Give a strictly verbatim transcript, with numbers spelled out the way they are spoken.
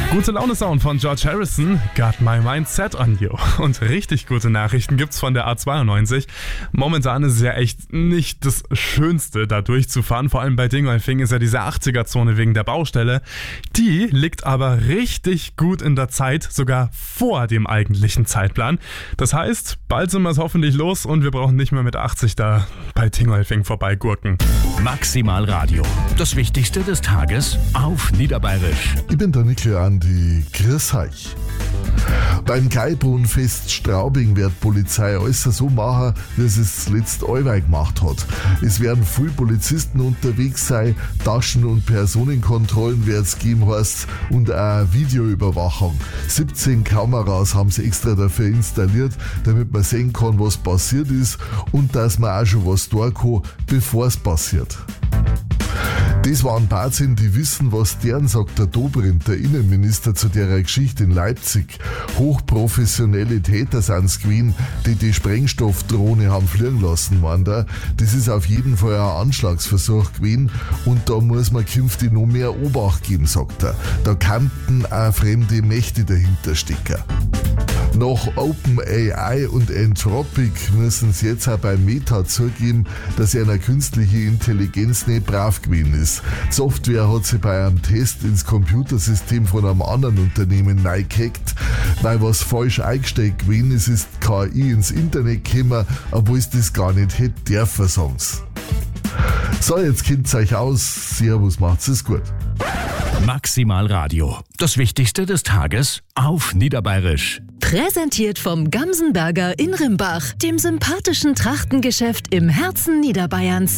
Gute Laune-Sound von George Harrison, Got My Mind Set on You. Und richtig gute Nachrichten gibt's von der A zweiundneunzig. Momentan ist es ja echt nicht das Schönste, da durchzufahren. Vor allem bei Dingolfing ist ja diese achtziger-Zone wegen der Baustelle. Die liegt aber richtig gut in der Zeit, sogar vor dem eigentlichen Zeitplan. Das heißt, bald sind wir es hoffentlich los und wir brauchen nicht mehr mit achtzig da bei Dingolfing vorbeigurken. Maximal Radio. Das Wichtigste des Tages auf Niederbayerisch. Ich bin der Nickel Andi. Grüß euch. Beim Geibrunnenfest Straubing wird die Polizei alles so machen, wie es es letzte allweil gemacht hat. Es werden viele Polizisten unterwegs sein, Taschen- und Personenkontrollen wird es geben, heißt, und auch Videoüberwachung. siebzehn Kameras haben sie extra dafür installiert, damit man sehen kann, was passiert ist und dass man auch schon was tun kann, bevor es passiert. Das waren Bazien, die wissen, was deren, sagt der Dobrindt, der Innenminister, zu der Geschichte in Leipzig. Hochprofessionelle Täter sind's gewesen, die die Sprengstoffdrohne haben fliegen lassen, meint er. Das ist auf jeden Fall ein Anschlagsversuch gewesen und da muss man künftig noch mehr Obacht geben, sagt er. Da könnten auch fremde Mächte dahinter stecken. Nach OpenAI und Anthropic müssen sie jetzt auch bei Meta zugeben, dass eine künstliche Intelligenz nicht brav gewesen ist. Die Software hat sie bei einem Test ins Computersystem von einem anderen Unternehmen reingehackt, weil was falsch eingestellt gewesen ist, ist K I ins Internet gekommen, obwohl es das gar nicht hätte dürfen, sagen sie. So, jetzt kennt's euch aus. Servus, macht's es gut. Maximal Radio. Das Wichtigste des Tages auf Niederbayerisch. Präsentiert vom Gamsenberger in Rimbach, dem sympathischen Trachtengeschäft im Herzen Niederbayerns.